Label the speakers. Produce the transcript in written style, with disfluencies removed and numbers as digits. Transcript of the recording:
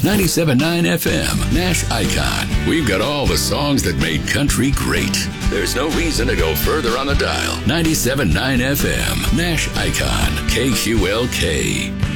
Speaker 1: 97.9 FM, Nash Icon. We've got all the songs that made country great. There's no reason to go further on the dial. 97.9 FM, Nash Icon, KQLK.